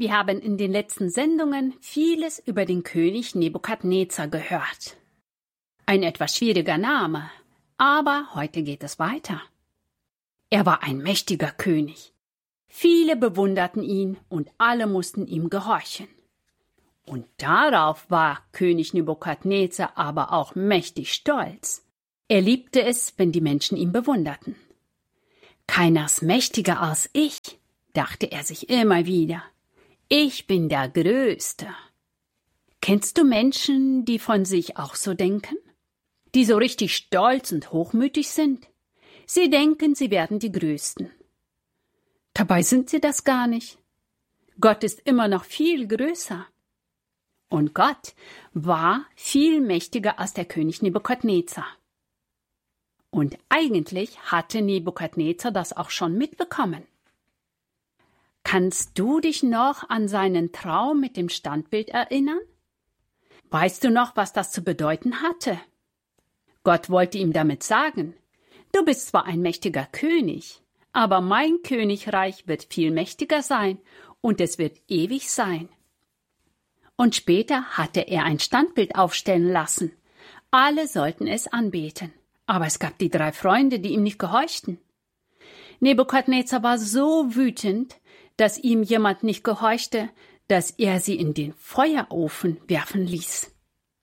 Wir haben in den letzten Sendungen vieles über den König Nebukadnezar gehört. Ein etwas schwieriger Name, aber heute geht es weiter. Er war ein mächtiger König. Viele bewunderten ihn und alle mussten ihm gehorchen. Und darauf war König Nebukadnezar aber auch mächtig stolz. Er liebte es, wenn die Menschen ihn bewunderten. Keiner ist mächtiger als ich, dachte er sich immer wieder. Ich bin der Größte. Kennst du Menschen, die von sich auch so denken? Die so richtig stolz und hochmütig sind? Sie denken, sie werden die Größten. Dabei sind sie das gar nicht. Gott ist immer noch viel größer. Und Gott war viel mächtiger als der König Nebukadnezar. Und eigentlich hatte Nebukadnezar das auch schon mitbekommen. Kannst du dich noch an seinen Traum mit dem Standbild erinnern? Weißt du noch, was das zu bedeuten hatte? Gott wollte ihm damit sagen, du bist zwar ein mächtiger König, aber mein Königreich wird viel mächtiger sein und es wird ewig sein. Und später hatte er ein Standbild aufstellen lassen. Alle sollten es anbeten, aber es gab die 3 Freunde, die ihm nicht gehorchten. Nebukadnezar war so wütend, dass ihm jemand nicht gehorchte, dass er sie in den Feuerofen werfen ließ.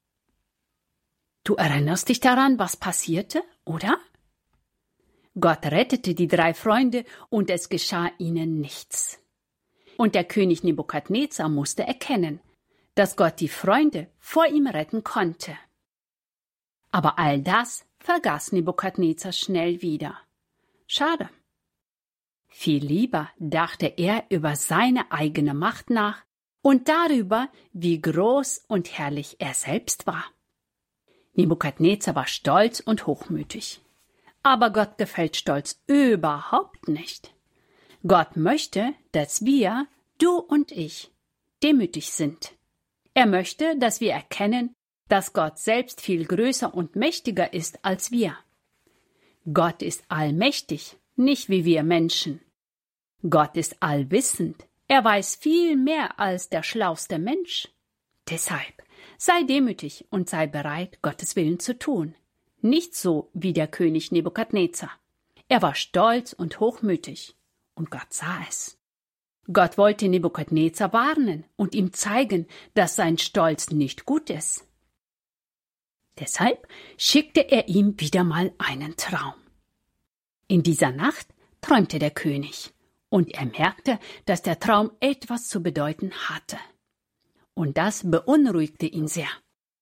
Du erinnerst dich daran, was passierte, oder? Gott rettete die 3 Freunde und es geschah ihnen nichts. Und der König Nebukadnezar musste erkennen, dass Gott die Freunde vor ihm retten konnte. Aber all das vergaß Nebukadnezar schnell wieder. Schade. Viel lieber dachte er über seine eigene Macht nach und darüber, wie groß und herrlich er selbst war. Nebukadnezar war stolz und hochmütig. Aber Gott gefällt Stolz überhaupt nicht. Gott möchte, dass wir, du und ich, demütig sind. Er möchte, dass wir erkennen, dass Gott selbst viel größer und mächtiger ist als wir. Gott ist allmächtig, nicht wie wir Menschen. Gott ist allwissend. Er weiß viel mehr als der schlauste Mensch. Deshalb sei demütig und sei bereit, Gottes Willen zu tun. Nicht so wie der König Nebukadnezar. Er war stolz und hochmütig, und Gott sah es. Gott wollte Nebukadnezar warnen und ihm zeigen, dass sein Stolz nicht gut ist. Deshalb schickte er ihm wieder mal einen Traum. In dieser Nacht träumte der König, und er merkte, dass der Traum etwas zu bedeuten hatte. Und das beunruhigte ihn sehr.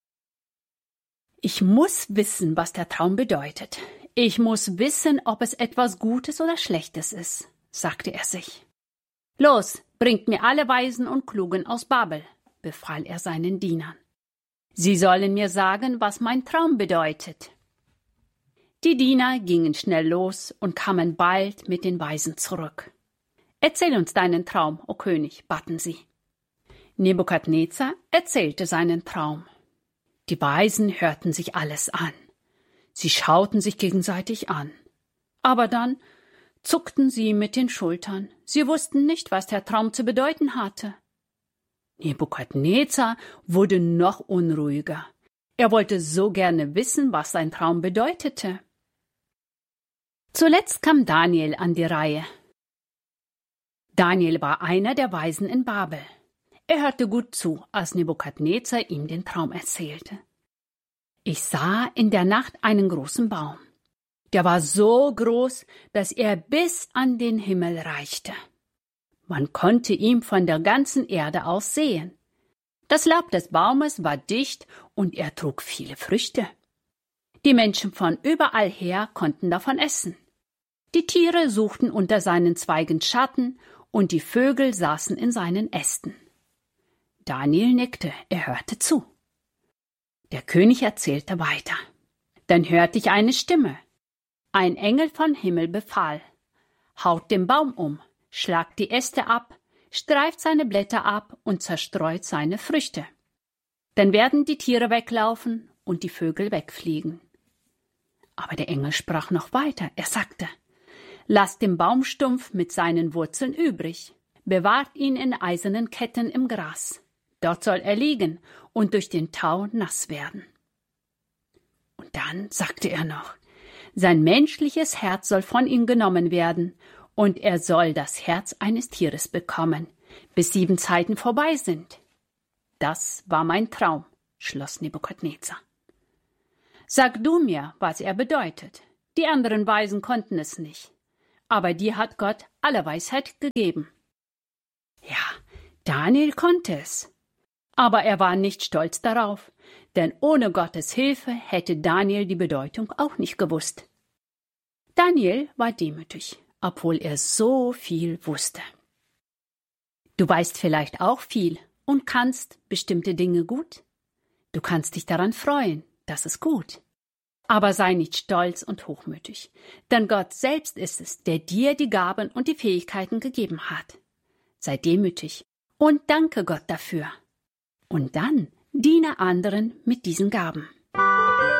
Ich muss wissen, was der Traum bedeutet. Ich muss wissen, ob es etwas Gutes oder Schlechtes ist, sagte er sich. Los, bringt mir alle Weisen und Klugen aus Babel, befahl er seinen Dienern. Sie sollen mir sagen, was mein Traum bedeutet. Die Diener gingen schnell los und kamen bald mit den Weisen zurück. Erzähl uns deinen Traum, o König, baten sie. Nebukadnezar erzählte seinen Traum. Die Weisen hörten sich alles an. Sie schauten sich gegenseitig an. Aber dann zuckten sie mit den Schultern. Sie wussten nicht, was der Traum zu bedeuten hatte. Nebukadnezar wurde noch unruhiger. Er wollte so gerne wissen, was sein Traum bedeutete. Zuletzt kam Daniel an die Reihe. Daniel war einer der Weisen in Babel. Er hörte gut zu, als Nebukadnezar ihm den Traum erzählte. Ich sah in der Nacht einen großen Baum. Der war so groß, dass er bis an den Himmel reichte. Man konnte ihn von der ganzen Erde aus sehen. Das Laub des Baumes war dicht und er trug viele Früchte. Die Menschen von überall her konnten davon essen. Die Tiere suchten unter seinen Zweigen Schatten und die Vögel saßen in seinen Ästen. Daniel nickte, er hörte zu. Der König erzählte weiter. Dann hörte ich eine Stimme. Ein Engel vom Himmel befahl: Haut den Baum um, schlagt die Äste ab, streift seine Blätter ab und zerstreut seine Früchte. Dann werden die Tiere weglaufen und die Vögel wegfliegen. Aber der Engel sprach noch weiter. Er sagte: Lasst den Baumstumpf mit seinen Wurzeln übrig. bewahrt ihn in eisernen Ketten im Gras. Dort soll er liegen und durch den Tau nass werden. Und dann sagte er noch, sein menschliches Herz soll von ihm genommen werden, und er soll das Herz eines Tieres bekommen, bis 7 Zeiten vorbei sind. Das war mein Traum, schloss Nebukadnezar. Sag du mir, was er bedeutet. Die anderen Weisen konnten es nicht. Aber dir hat Gott alle Weisheit gegeben. Ja, Daniel konnte es. Aber er war nicht stolz darauf, denn ohne Gottes Hilfe hätte Daniel die Bedeutung auch nicht gewusst. Daniel war demütig, obwohl er so viel wusste. Du weißt vielleicht auch viel und kannst bestimmte Dinge gut. Du kannst dich daran freuen, das ist gut. Aber sei nicht stolz und hochmütig, denn Gott selbst ist es, der dir die Gaben und die Fähigkeiten gegeben hat. Sei demütig und danke Gott dafür. Und dann diene anderen mit diesen Gaben.